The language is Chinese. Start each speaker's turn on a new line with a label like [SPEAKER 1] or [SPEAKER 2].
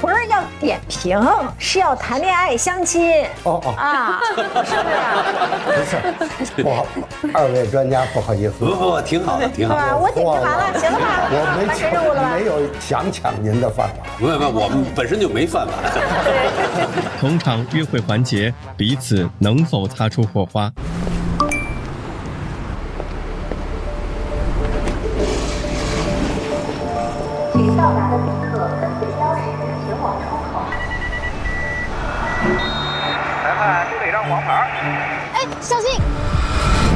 [SPEAKER 1] 不是要点评，是要谈恋爱相亲。啊，是
[SPEAKER 2] 不是，我二位专家不好意思。
[SPEAKER 3] 不，挺好的，挺好的。
[SPEAKER 1] 我点评完了，行了吧？
[SPEAKER 2] 我没有想抢您的饭碗。
[SPEAKER 3] 不，我们本身就没饭碗。
[SPEAKER 4] 同场约会环节，彼此能否擦出火花？
[SPEAKER 5] 请到达的旅客跟随标识前往出口。
[SPEAKER 6] 裁判，这里让黄牌。
[SPEAKER 5] 哎，小心！